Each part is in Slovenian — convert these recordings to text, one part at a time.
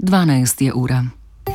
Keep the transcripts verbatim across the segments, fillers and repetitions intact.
dvanajst je ura.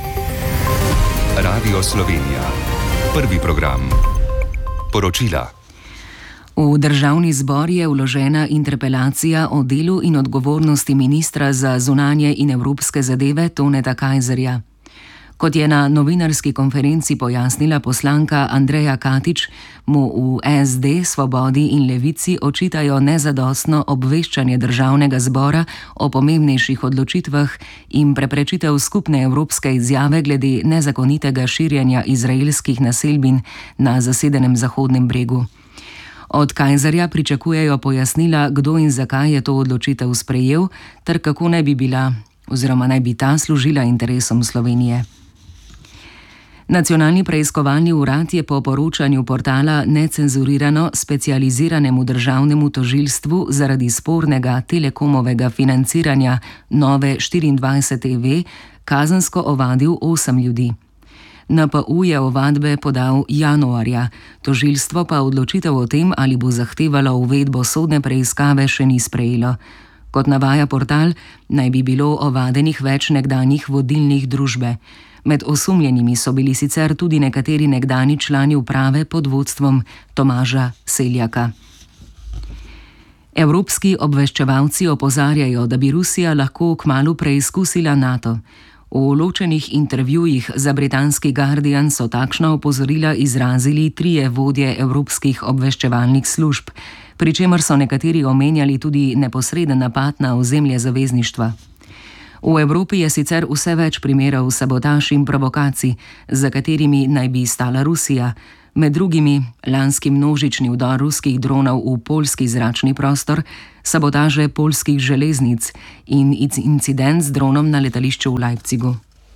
Radio Slovenija. Prvi program. Poročila. V državni zbor je vložena interpelacija o delu in odgovornosti ministra za zunanje in evropske zadeve Toneta Kajzerja. Kot je na novinarski konferenci pojasnila poslanka Andreja Katič, mu v es de, Svobodi in Levici očitajo nezadostno obveščanje državnega zbora o pomembnejših odločitvah in preprečitev skupne evropske izjave glede nezakonitega širjenja izraelskih naselbin na zasedenem Zahodnem bregu. Od Kajzerja pričakujejo pojasnila, kdo in zakaj je to odločitev sprejel, ter kako naj bi bila oziroma naj bi ta služila interesom Slovenije. Nacionalni preiskovalni urad je po poročanju portala Necenzurirano specializiranemu državnemu tožilstvu zaradi spornega telekomovega financiranja Nove štiriindvajset te ve kazensko ovadil osem ljudi. en pe u je ovadbe podal januarja, tožilstvo pa odločitev o tem, ali bo zahtevalo uvedbo sodne preiskave, še ni sprejelo. Kot navaja portal, naj bi bilo ovadenih več nekdanjih vodilnih družbe. Med osumljenimi so bili sicer tudi nekateri nekdani člani uprave pod vodstvom Tomaža Seljaka. Evropski obveščevalci opozarjajo, da bi Rusija lahko kmalu preizkusila NATO. V ločenih intervjujih za britanski Guardian so takšna opozorila izrazili trije vodje evropskih obveščevalnih služb, pri čemer so nekateri omenjali tudi neposreden napad na ozemlje zavezništva. V Evropi je sicer vse več primerov sabotaž in provokacij, za katerimi naj bi stala Rusija, med drugimi lanski množični vdor ruskih dronov v poljski zračni prostor, sabotaže poljskih železnic in incident z dronom na letališču v Leipzigu.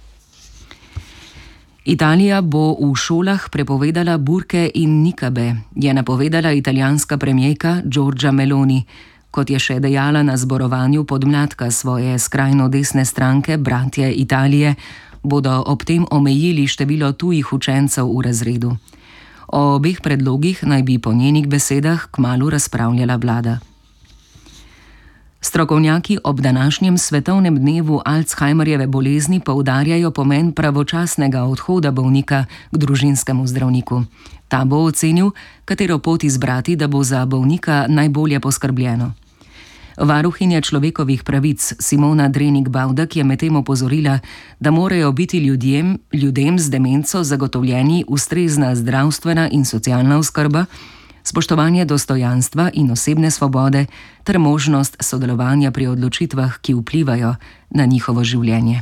Italija bo v šolah prepovedala burke in nikabe, je napovedala italijanska premijerka Giorgia Meloni. Kot je še dejala na zborovanju podmladka svoje skrajno desne stranke Bratje Italije, bodo ob tem omejili število tujih učencev v razredu. O obeh predlogih naj bi po njenih besedah kmalu razpravljala vlada. Strokovnjaki ob današnjem svetovnem dnevu Alzheimerjeve bolezni poudarjajo pomen pravočasnega odhoda bolnika k družinskemu zdravniku. Ta bo ocenil, katero pot izbrati, da bo za bolnika najbolje poskrbljeno. Varuhinja človekovih pravic Simona Drenik-Bavdek je medtem opozorila, da morajo biti ljudem, ljudem z demenco zagotovljeni ustrezna zdravstvena in socialna oskrba, spoštovanje dostojanstva in osebne svobode ter možnost sodelovanja pri odločitvah, ki vplivajo na njihovo življenje.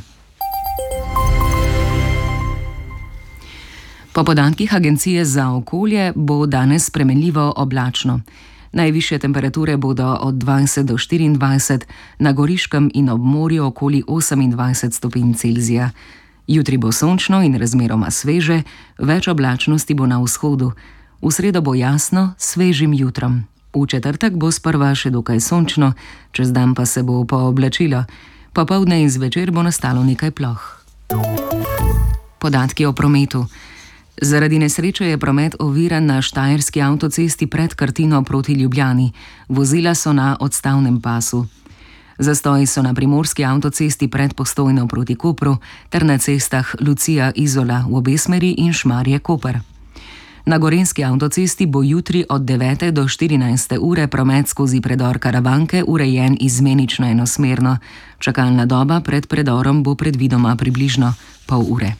Po podatkih Agencije za okolje bo danes spremenljivo oblačno. Najvišje temperature bodo od dvajset do štiriindvajset, na Goriškem in ob morju okoli osemindvajset stopinj Celzija. Jutri bo sončno in razmeroma sveže, več oblačnosti bo na vzhodu. V sredo bo jasno, svežim jutrom. V četrtek bo sprva še dokaj sončno, čez dan pa se bo pooblačilo. Popoldne in zvečer bo nastalo nekaj ploh. Podatki o prometu. Zaradi nesreče je promet oviran na štajerski avtocesti pred Krtino proti Ljubljani. Vozila so na odstavnem pasu. Zastoji so na primorski avtocesti pred Postojno proti Kopru ter na cestah Lucija-Izola v obe smeri in Šmarje-Koper. Na gorenjski avtocesti bo jutri od devete do štirinajste ure promet skozi predor Karavanke urejen izmenično enosmerno. Čakalna doba pred predorom bo predvidoma približno pol ure.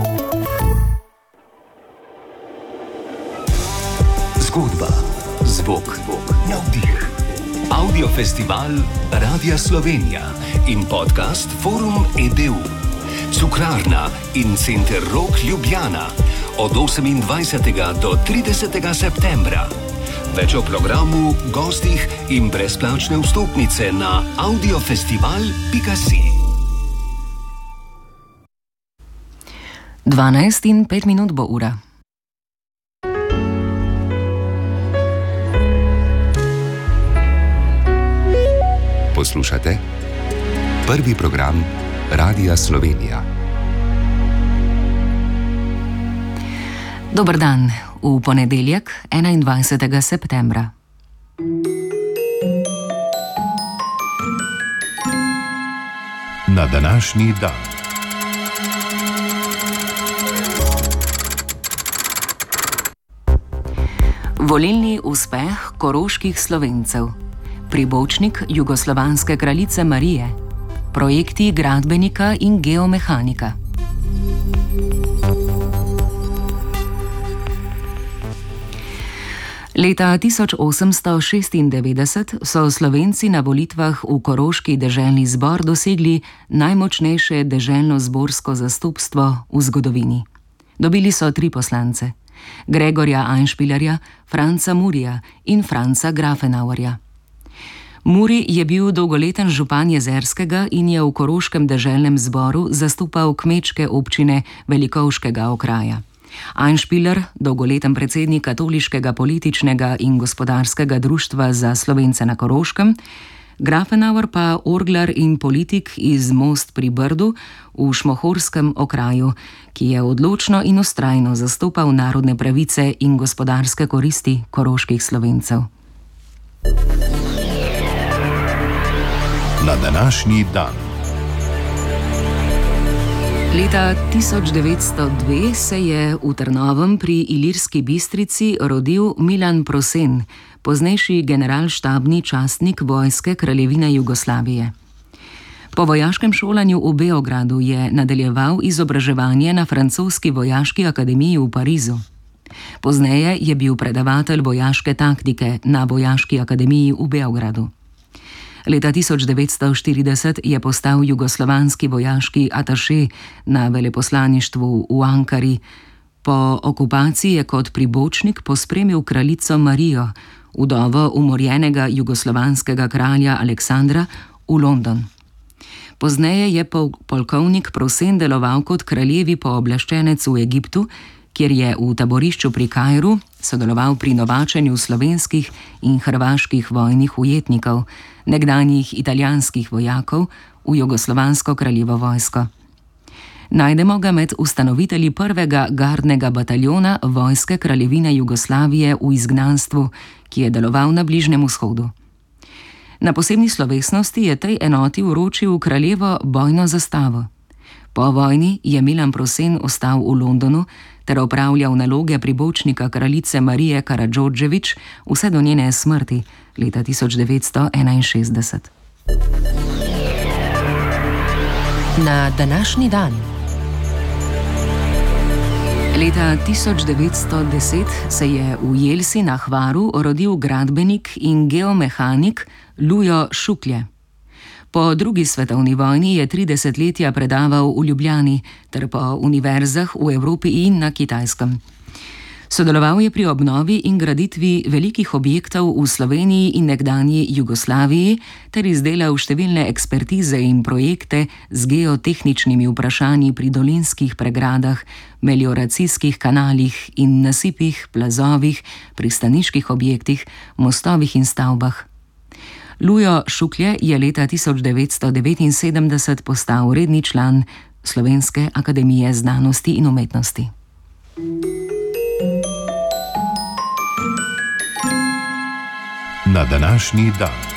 Zgodba, zvok, navdih. Audiofestival Radia Slovenija in podcast Forum E D U. Cukrarna in Center Rok Ljubljana od osemindvajsetega do tridesetega septembra. Več o programu, gostih in brezplačne vstopnice na audiofestival pika si. dvanajst in pet minut bo ura. Poslušate prvi program Radia Slovenija. Dober dan, v ponedeljek, enaindvajsetega septembra. Na današnji dan. Volilni uspeh koroških Slovencev, pribočnik jugoslovanske kraljice Marije, projekti gradbenika in geomehanika. Leta tisoč osemsto šestindevetdeset so Slovenci na volitvah v koroški deželni zbor dosegli najmočnejše deželno-zborsko zastopstvo v zgodovini. Dobili so tri poslance: Gregorja Einspielerja, Franca Murija in Franca Grafenauerja. Muri je bil dolgoleten župan Jezerskega in je v koroškem deželnem zboru zastopal kmečke občine Velikovškega okraja. Einspieler, dolgoleten predsednik Katoliškega političnega in gospodarskega društva za Slovence na Koroškem, Grafenauer pa orglar in politik iz Most pri Brdu v šmohorskem okraju, ki je odločno in vztrajno zastopal narodne pravice in gospodarske koristi koroških Slovencev. Na današnji dan. Leta tisoč devetsto dve se je v Trnovem pri Ilirski Bistrici rodil Milan Prosen, poznejši generalštabni častnik vojske Kraljevine Jugoslavije. Po vojaškem šolanju v Beogradu je nadaljeval izobraževanje na francoski vojaški akademiji v Parizu. Pozneje je bil predavatelj vojaške taktike na vojaški akademiji v Beogradu. Leta tisoč devetsto štirideset je postal jugoslovanski vojaški ataše na veleposlaništvu v Ankari. Po okupaciji je kot pribočnik pospremil kraljico Marijo, vdovo umorjenega jugoslovanskega kralja Aleksandra, v London. Pozneje je pol polkovnik Prosen deloval kot kraljevi pooblaščenec v Egiptu, kjer je v taborišču pri Kairu sodeloval pri novačenju slovenskih in hrvaških vojnih ujetnikov, nekdanjih italijanskih vojakov v jugoslovansko kraljevo vojsko. Najdemo ga med ustanovitelji prvega gardnega bataljona vojske Kraljevine Jugoslavije v izgnanstvu, ki je deloval na Bližnjem vzhodu. Na posebni slovesnosti je tej enoti vročil kraljevo bojno zastavo. Po vojni je Milan Prosen ostal v Londonu ter opravljal naloge pribočnika kraljice Marije Karadžordžević vse do njene smrti leta tisoč devetsto enainšestdeset. Na današnji dan. Leta tisoč devetsto deset se je v Jelsi na Hvaru rodil gradbenik in geomehanik Lujo Šuklje. Po drugi svetovni vojni je tri desetletja predaval v Ljubljani ter po univerzah v Evropi in na Kitajskem. Sodeloval je pri obnovi in graditvi velikih objektov v Sloveniji in nekdanji Jugoslaviji ter izdelal številne ekspertize in projekte z geotehničnimi vprašanji pri dolinskih pregradah, melioracijskih kanalih in nasipih, plazovih, pristaniških objektih, mostovih in stavbah. Lujo Šuklje je leta tisoč devetsto devetinsedemdeset postal redni član Slovenske akademije znanosti in umetnosti. Na današnji dan.